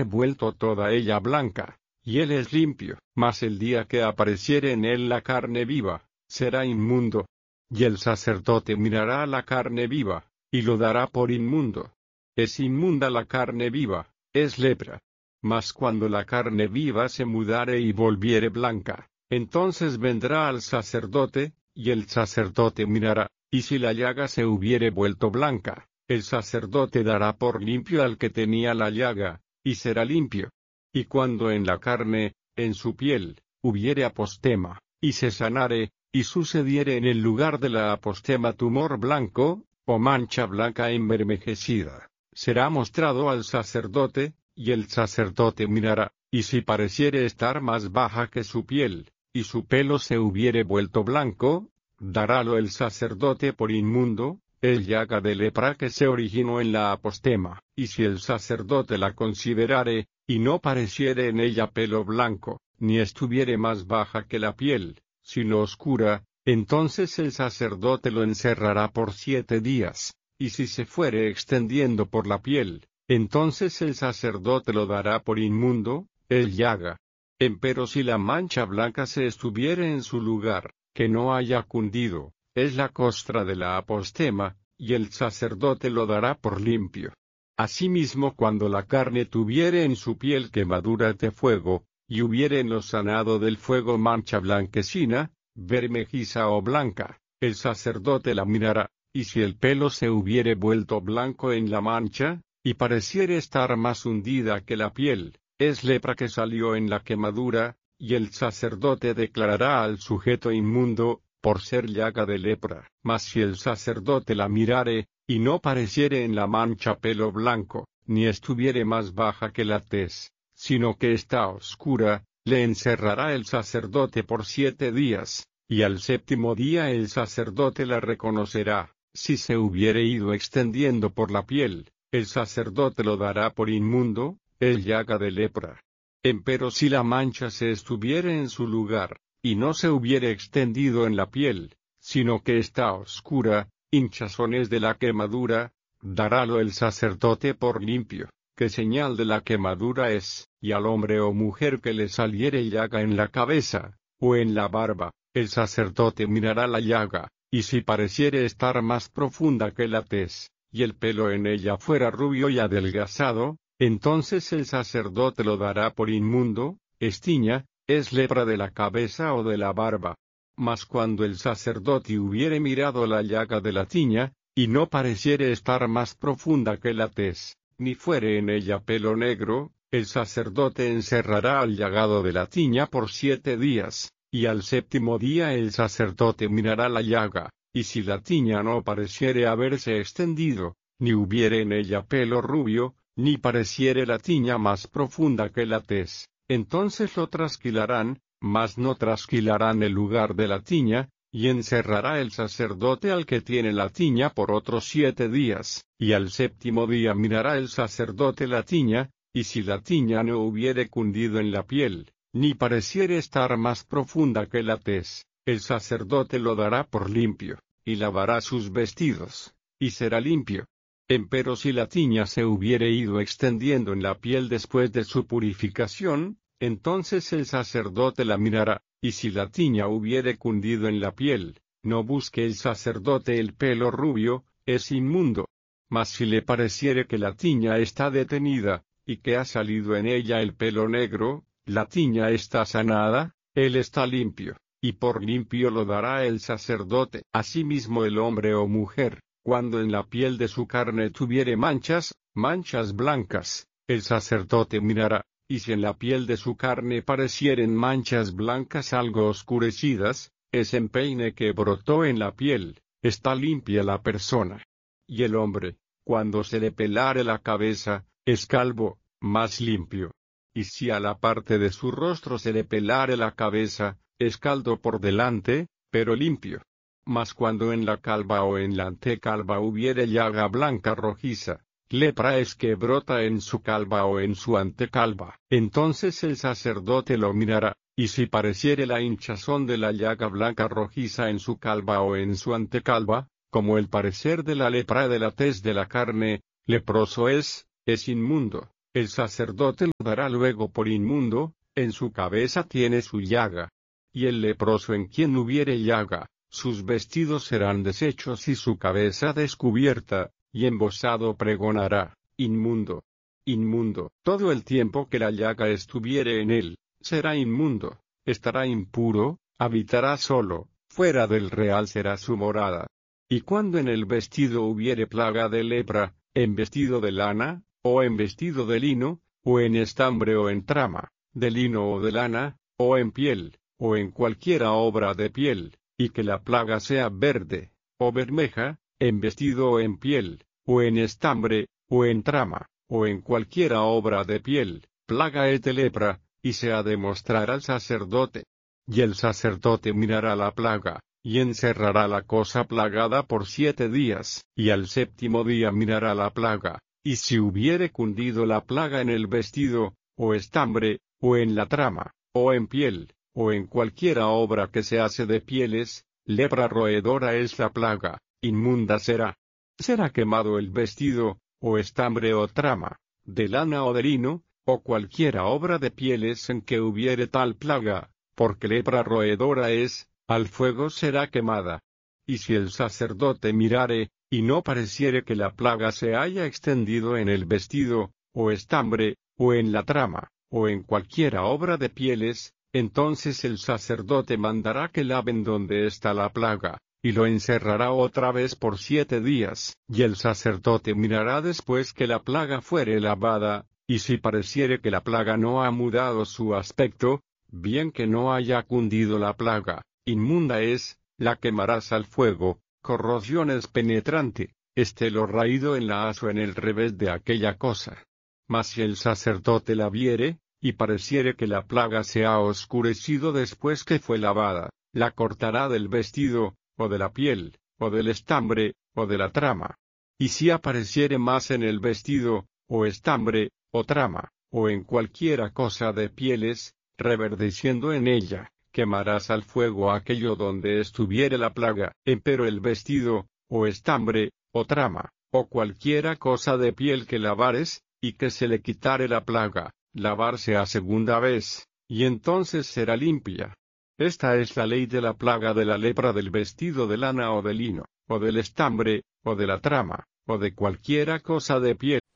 vuelto toda ella blanca, y él es limpio. Mas el día que apareciere en él la carne viva, será inmundo. Y el sacerdote mirará la carne viva, y lo dará por inmundo. Es inmunda la carne viva, es lepra. Mas cuando la carne viva se mudare y volviere blanca, entonces vendrá al sacerdote, y el sacerdote mirará, y si la llaga se hubiere vuelto blanca, el sacerdote dará por limpio al que tenía la llaga, y será limpio. Y cuando en la carne, en su piel, hubiere apostema, y se sanare, y sucediere en el lugar de la apostema tumor blanco, o mancha blanca envermejecida, será mostrado al sacerdote, y el sacerdote mirará, y si pareciere estar más baja que su piel, y su pelo se hubiere vuelto blanco, darálo el sacerdote por inmundo, el llaga de lepra que se originó en la apostema, y si el sacerdote la considerare, y no pareciere en ella pelo blanco, ni estuviere más baja que la piel, sino oscura, entonces el sacerdote lo encerrará por 7 días, y si se fuere extendiendo por la piel, entonces el sacerdote lo dará por inmundo, el llaga. Empero si la mancha blanca se estuviere en su lugar, que no haya cundido, es la costra de la apostema, y el sacerdote lo dará por limpio. Asimismo cuando la carne tuviere en su piel quemaduras de fuego, y hubiere en lo sanado del fuego mancha blanquecina, vermejiza o blanca, el sacerdote la mirará, y si el pelo se hubiere vuelto blanco en la mancha, y pareciere estar más hundida que la piel, es lepra que salió en la quemadura, y el sacerdote declarará al sujeto inmundo, por ser llaga de lepra. Mas si el sacerdote la mirare, y no pareciere en la mancha pelo blanco, ni estuviere más baja que la tez, sino que está oscura, le encerrará el sacerdote por 7 días, y al 7º día el sacerdote la reconocerá. Si se hubiere ido extendiendo por la piel, el sacerdote lo dará por inmundo, el llaga de lepra. Empero si la mancha se estuviere en su lugar, y no se hubiere extendido en la piel, sino que está oscura, hinchazones de la quemadura, darálo el sacerdote por limpio, que señal de la quemadura es, y al hombre o mujer que le saliere llaga en la cabeza, o en la barba, el sacerdote mirará la llaga, y si pareciere estar más profunda que la tez, y el pelo en ella fuera rubio y adelgazado, entonces el sacerdote lo dará por inmundo, estiña, es lepra de la cabeza o de la barba. Mas cuando el sacerdote hubiere mirado la llaga de la tiña, y no pareciere estar más profunda que la tez, ni fuere en ella pelo negro, el sacerdote encerrará al llagado de la tiña por 7 días, y al 7º día el sacerdote mirará la llaga, y si la tiña no pareciere haberse extendido, ni hubiere en ella pelo rubio, ni pareciere la tiña más profunda que la tez, entonces lo trasquilarán, mas no trasquilarán el lugar de la tiña, y encerrará el sacerdote al que tiene la tiña por otros 7 días, y al 7º día mirará el sacerdote la tiña, y si la tiña no hubiere cundido en la piel, ni pareciere estar más profunda que la tez, el sacerdote lo dará por limpio, y lavará sus vestidos, y será limpio. Empero si la tiña se hubiere ido extendiendo en la piel después de su purificación, entonces el sacerdote la mirará, y si la tiña hubiere cundido en la piel, no busque el sacerdote el pelo rubio, es inmundo. Mas si le pareciere que la tiña está detenida, y que ha salido en ella el pelo negro, la tiña está sanada, él está limpio, y por limpio lo dará el sacerdote. Asimismo el hombre o mujer, cuando en la piel de su carne tuviere manchas blancas, el sacerdote mirará, y si en la piel de su carne parecieren manchas blancas algo oscurecidas, es empeine que brotó en la piel, está limpia la persona. Y el hombre, cuando se le pelare la cabeza, es calvo, más limpio. Y si a la parte de su rostro se le pelare la cabeza, es calvo por delante, pero limpio. Mas cuando en la calva o en la antecalva hubiere llaga blanca rojiza, lepra es que brota en su calva o en su antecalva. Entonces el sacerdote lo mirará, y si pareciere la hinchazón de la llaga blanca rojiza en su calva o en su antecalva, como el parecer de la lepra de la tez de la carne, leproso es inmundo. El sacerdote lo dará luego por inmundo, en su cabeza tiene su llaga. Y el leproso en quien hubiere llaga, sus vestidos serán deshechos y su cabeza descubierta, y embozado pregonará, inmundo, inmundo. Todo el tiempo que la llaga estuviere en él, será inmundo, estará impuro, habitará solo, fuera del real será su morada. Y cuando en el vestido hubiere plaga de lepra, en vestido de lana, o en vestido de lino, o en estambre o en trama, de lino o de lana, o en piel, o en cualquiera obra de piel, y que la plaga sea verde, o bermeja, en vestido o en piel, o en estambre, o en trama, o en cualquiera obra de piel, plaga es de lepra, y se ha de mostrar al sacerdote. Y el sacerdote mirará la plaga, y encerrará la cosa plagada por 7 días, y al 7º día mirará la plaga, y si hubiere cundido la plaga en el vestido, o estambre, o en la trama, o en piel, o en cualquiera obra que se hace de pieles, lepra roedora es la plaga, inmunda será. Será quemado el vestido, o estambre o trama, de lana o de lino, o cualquiera obra de pieles en que hubiere tal plaga, porque lepra roedora es, al fuego será quemada. Y si el sacerdote mirare, y no pareciere que la plaga se haya extendido en el vestido, o estambre, o en la trama, o en cualquiera obra de pieles, entonces el sacerdote mandará que laven donde está la plaga, y lo encerrará otra vez por 7 días, y el sacerdote mirará después que la plaga fuere lavada, y si pareciere que la plaga no ha mudado su aspecto, bien que no haya cundido la plaga, inmunda es, la quemarás al fuego, corrosión es penetrante, esté lo raído en la haz o en el revés de aquella cosa. Mas si el sacerdote la viere, y pareciere que la plaga se ha oscurecido después que fue lavada, la cortará del vestido, o de la piel, o del estambre, o de la trama. Y si apareciere más en el vestido, o estambre, o trama, o en cualquiera cosa de pieles, reverdeciendo en ella, quemarás al fuego aquello donde estuviere la plaga, empero el vestido, o estambre, o trama, o cualquiera cosa de piel que lavares, y que se le quitare la plaga, lavarse a segunda vez, y entonces será limpia. Esta es la ley de la plaga de la lepra del vestido de lana o de lino, o del estambre, o de la trama, o de cualquiera cosa de piel.